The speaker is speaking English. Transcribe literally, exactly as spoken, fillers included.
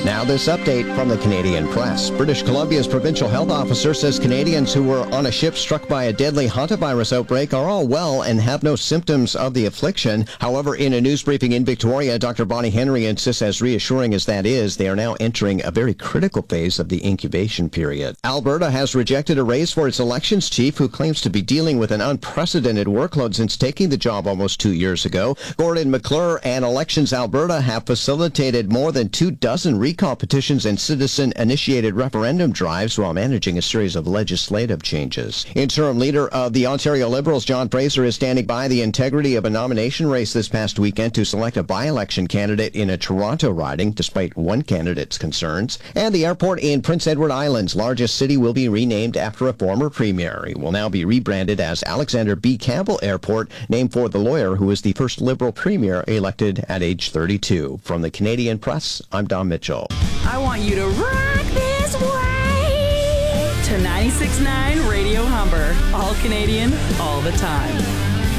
Now this update from the Canadian Press. British Columbia's provincial health officer says Canadians who were on a ship struck by a deadly hantavirus outbreak are all well and have no symptoms of the affliction. However, in a news briefing in Victoria, Doctor Bonnie Henry insists, as reassuring as that is, they are now entering a very critical phase of the incubation period. Alberta has rejected a raise for its elections chief, who claims to be dealing with an unprecedented workload since taking the job almost two years ago. Gordon McClure and Elections Alberta have facilitated more than two dozen recall petitions and citizen-initiated referendum drives while managing a series of legislative changes. Interim leader of the Ontario Liberals, John Fraser, is standing by the integrity of a nomination race this past weekend to select a by-election candidate in a Toronto riding, despite one candidate's concerns. And the airport in Prince Edward Island's largest city will be renamed after a former premier. It will now be rebranded as Alexander B. Campbell Airport, named for the lawyer who was the first Liberal premier elected at age thirty-two. From the Canadian Press, I'm Don Mitchell. I want you to rock this way to ninety-six point nine Radio Humber. All Canadian, all the time.